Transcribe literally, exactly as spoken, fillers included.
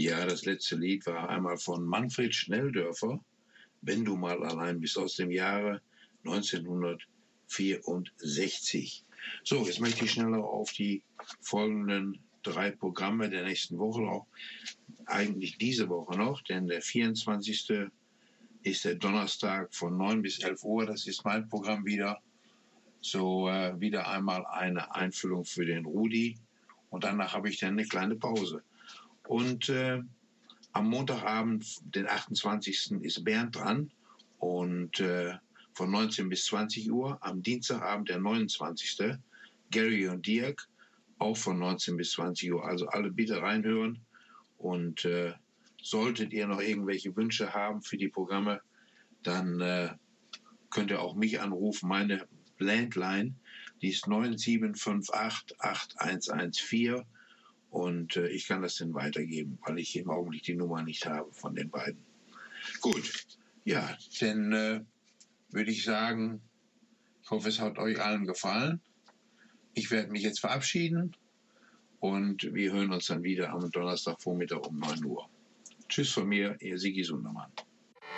Ja, das letzte Lied war einmal von Manfred Schnelldörfer, Wenn du mal allein bist, aus dem Jahre neunzehnhundertvierundsechzig. So, jetzt möchte ich schnell noch auf die folgenden drei Programme der nächsten Woche auch, eigentlich diese Woche noch, denn der vierundzwanzigste ist der Donnerstag von neun bis elf Uhr, das ist mein Programm wieder. So, äh, wieder einmal eine Einfüllung für den Rudi und danach habe ich dann eine kleine Pause. Und äh, am Montagabend, den achtundzwanzigsten ist Bernd dran und äh, von neunzehn bis zwanzig Uhr. Am Dienstagabend, der neunundzwanzigste Gary und Dirk, auch von neunzehn bis zwanzig Uhr. Also alle bitte reinhören. Und äh, solltet ihr noch irgendwelche Wünsche haben für die Programme, dann äh, könnt ihr auch mich anrufen. Meine Landline, die ist neun sieben fünf acht acht eins eins vier. Und äh, ich kann das dann weitergeben, weil ich im Augenblick die Nummer nicht habe von den beiden. Gut, ja, dann äh, würde ich sagen, ich hoffe, es hat euch allen gefallen. Ich werde mich jetzt verabschieden und wir hören uns dann wieder am Donnerstagvormittag um neun Uhr. Tschüss von mir, ihr Sigi Sundermann.